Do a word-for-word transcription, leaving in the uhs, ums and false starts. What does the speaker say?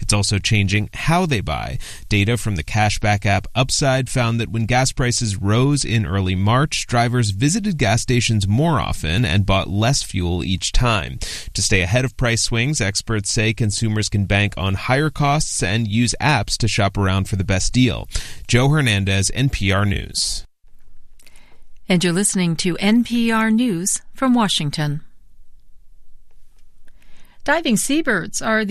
It's also changing how they buy. Data from the Cashback app Upside found that when gas prices rose in early March, drivers visited gas stations more often and bought less fuel each time. To stay ahead of price swings, experts say consumers can bank on higher costs and use apps to shop around for the best deal. Joe Hernandez, N P R News. And you're listening to N P R News from Washington. Diving seabirds are the